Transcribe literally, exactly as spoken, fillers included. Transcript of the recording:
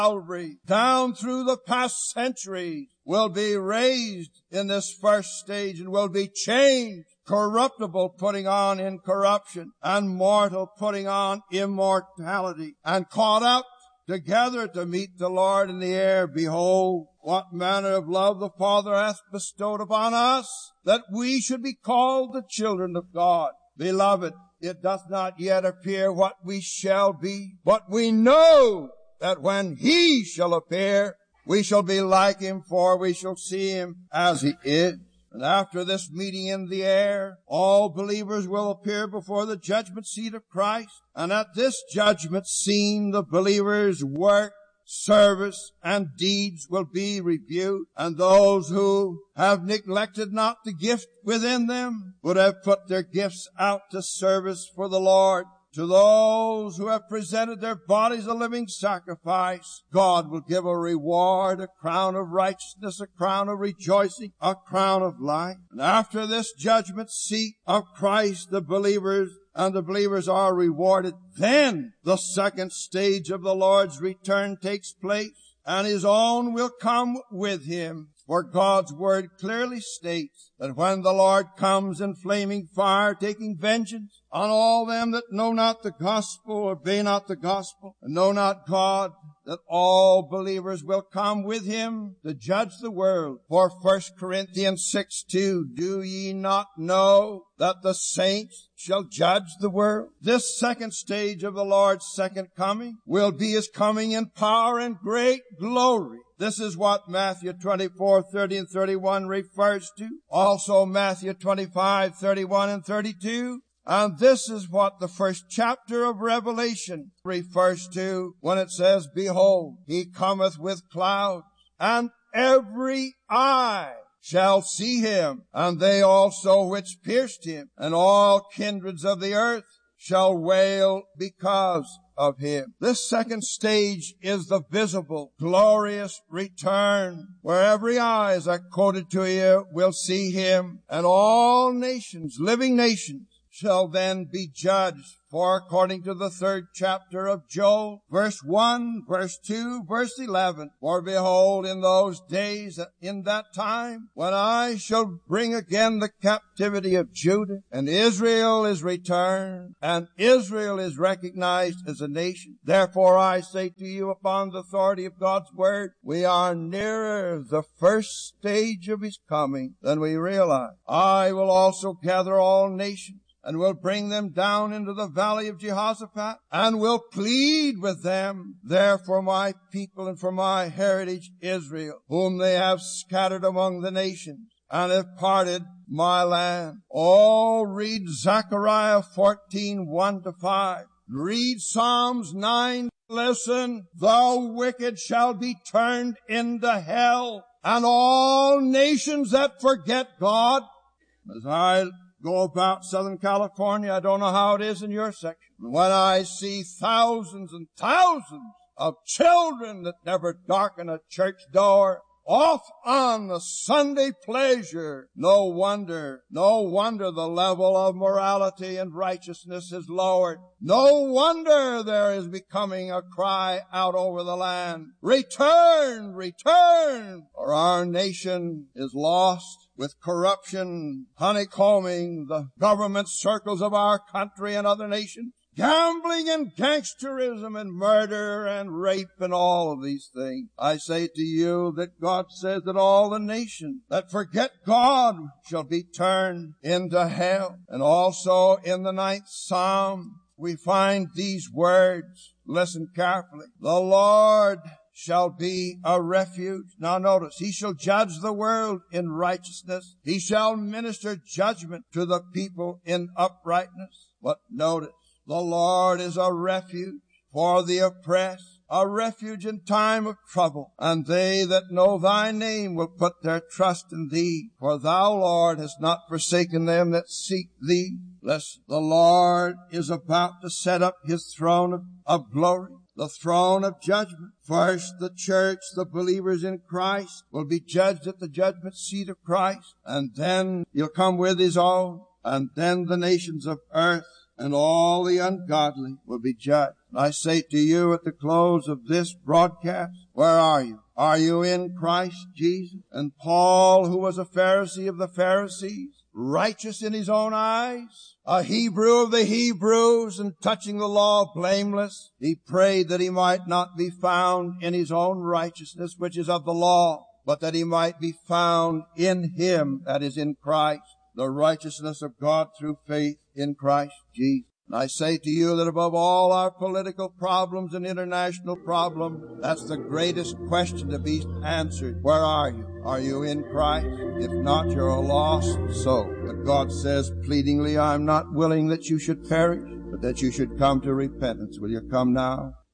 Calvary, down through the past centuries, will be raised in this first stage and will be changed. Corruptible putting on incorruption, and mortal putting on immortality, and caught up together to meet the Lord in the air. Behold, what manner of love the Father hath bestowed upon us, that we should be called the children of God. Beloved, it doth not yet appear what we shall be, but we know that when he shall appear, we shall be like him, for we shall see him as he is. And after this meeting in the air, all believers will appear before the judgment seat of Christ. And at this judgment scene, the believers' work, service, and deeds will be reviewed. And those who have neglected not the gift within them would have put their gifts out to service for the Lord. To those who have presented their bodies a living sacrifice, God will give a reward, a crown of righteousness, a crown of rejoicing, a crown of life. And after this judgment seat of Christ, the believers and the believers are rewarded. Then the second stage of the Lord's return takes place, and his own will come with him. For God's word clearly states that when the Lord comes in flaming fire, taking vengeance on all them that know not the gospel, obey not the gospel, and know not God, that all believers will come with him to judge the world. For First Corinthians six two, do ye not know that the saints shall judge the world? This second stage of the Lord's second coming will be his coming in power and great glory. This is what Matthew twenty-four, thirty and thirty-one refers to. Also Matthew twenty-five, thirty-one and thirty-two. And this is what the first chapter of Revelation refers to when it says, behold, he cometh with clouds, and every eye shall see him, and they also which pierced him, and all kindreds of the earth shall wail because of him. This second stage is the visible, glorious return, where every eye, as I quoted to you, will see him, and all nations, living nations, shall then be judged. For according to the third chapter of Joel, verse one, verse two, verse eleven, for behold, in those days, in that time, when I shall bring again the captivity of Judah, and Israel is returned, and Israel is recognized as a nation. Therefore I say to you, upon the authority of God's word, we are nearer the first stage of his coming than we realize. I will also gather all nations, and will bring them down into the valley of Jehoshaphat, and will plead with them there for my people and for my heritage Israel, whom they have scattered among the nations, and have parted my land. Oh, read Zechariah fourteen, one to five. Read Psalms nine. Listen, the wicked shall be turned into hell, and all nations that forget God. As I go about Southern California, I don't know how it is in your section. When I see thousands and thousands of children that never darken a church door, off on the Sunday pleasure, no wonder, no wonder the level of morality and righteousness is lowered. No wonder there is becoming a cry out over the land, return, return, for our nation is lost, with corruption honeycombing the government circles of our country and other nations, gambling and gangsterism and murder and rape and all of these things. I say to you that God says that all the nations that forget God shall be turned into hell. And also in the ninth Psalm, we find these words. Listen carefully. The Lord shall be a refuge. Now notice, he shall judge the world in righteousness. He shall minister judgment to the people in uprightness. But notice, the Lord is a refuge for the oppressed, a refuge in time of trouble. And they that know thy name will put their trust in thee. For thou, Lord, hast not forsaken them that seek thee. Listen, the Lord is about to set up his throne of, of glory, the throne of judgment. First, the church, the believers in Christ, will be judged at the judgment seat of Christ. And then he'll come with his own. And then the nations of earth. and all the ungodly will be judged. And I say to you at the close of this broadcast, where are you? Are you in Christ Jesus? And Paul, who was a Pharisee of the Pharisees, righteous in his own eyes, a Hebrew of the Hebrews, and touching the law blameless, he prayed that he might not be found in his own righteousness, which is of the law, but that he might be found in him, that is in Christ, the righteousness of God through faith in Christ Jesus. And I say to you that above all our political problems and international problems, that's the greatest question to be answered. Where are you? Are you in Christ? If not, you're a lost soul. But God says pleadingly, I'm not willing that you should perish, but that you should come to repentance. Will you come now?